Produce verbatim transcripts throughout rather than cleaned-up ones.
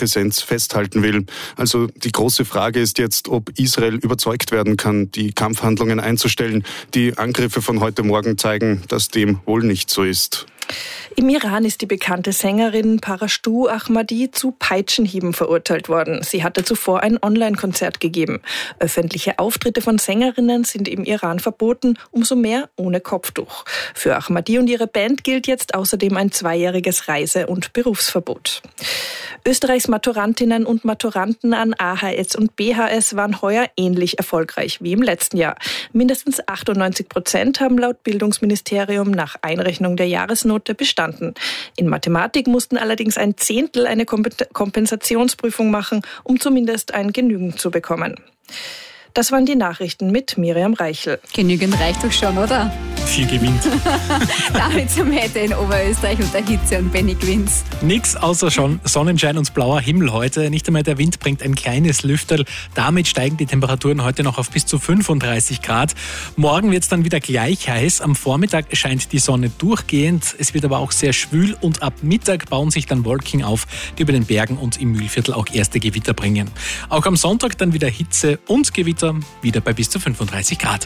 Präsenz festhalten will. Also die große Frage ist jetzt, ob Israel überzeugt werden kann, die Kampfhandlungen einzustellen. Die Angriffe von heute Morgen zeigen, dass dem wohl nicht so ist. Im Iran ist die bekannte Sängerin Parashtu Ahmadi zu Peitschenhieben verurteilt worden. Sie hatte zuvor ein Online-Konzert gegeben. Öffentliche Auftritte von Sängerinnen sind im Iran verboten, umso mehr ohne Kopftuch. Für Ahmadi und ihre Band gilt jetzt außerdem ein zweijähriges Reise- und Berufsverbot. Österreichs Maturantinnen und Maturanten an A H S und B H S waren heuer ähnlich erfolgreich wie im letzten Jahr. Mindestens achtundneunzig Prozent haben laut Bildungsministerium nach Einrechnung der Jahresnote bestanden. In Mathematik mussten allerdings ein Zehntel eine Kompensationsprüfung machen, um zumindest ein Genügend zu bekommen. Das waren die Nachrichten mit Miriam Reichel. Genügend reicht doch schon, oder? Viel gewinnt. Damit zum Wetter in Oberösterreich und der Hitze und Benny Gwins. Nix außer schon Sonnenschein und blauer Himmel heute. Nicht einmal der Wind bringt ein kleines Lüfterl. Damit steigen die Temperaturen heute noch auf bis zu fünfunddreißig Grad. Morgen wird es dann wieder gleich heiß. Am Vormittag scheint die Sonne durchgehend. Es wird aber auch sehr schwül und ab Mittag bauen sich dann Wolken auf, die über den Bergen und im Mühlviertel auch erste Gewitter bringen. Auch am Sonntag dann wieder Hitze und Gewitter, wieder bei bis zu fünfunddreißig Grad.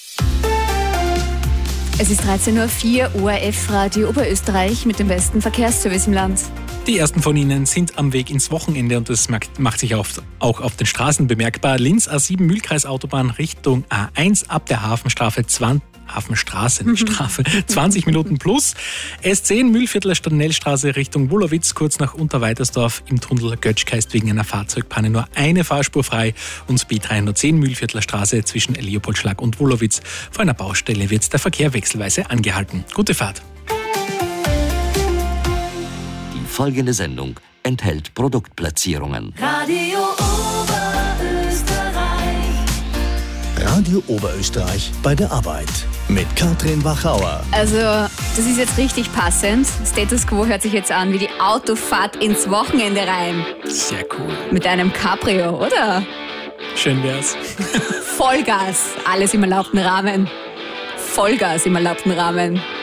Es ist dreizehn Uhr vier, O R F-Radio Oberösterreich mit dem besten Verkehrsservice im Land. Die ersten von Ihnen sind am Weg ins Wochenende und das macht sich auch auf den Straßen bemerkbar. Linz A sieben Mühlkreisautobahn Richtung A eins ab der Hafenstraße zwanzig. Hafenstraße, eine Strafe, zwanzig Minuten plus. S zehn Mühlviertler Stadtnellstraße Richtung Wolowitz, kurz nach Unterweitersdorf im Tunnel Götschka ist wegen einer Fahrzeugpanne nur eine Fahrspur frei und B dreihundertzehn Mühlviertler Straße zwischen Leopoldschlag und Wolowitz. Vor einer Baustelle wird der Verkehr wechselweise angehalten. Gute Fahrt. Die folgende Sendung enthält Produktplatzierungen. Radio Oberösterreich. Radio Oberösterreich bei der Arbeit mit Katrin Wachauer. Also, das ist jetzt richtig passend. Status Quo hört sich jetzt an wie die Autofahrt ins Wochenende rein. Sehr cool. Mit einem Cabrio, oder? Schön wär's. Vollgas, alles im erlaubten Rahmen. Vollgas im erlaubten Rahmen.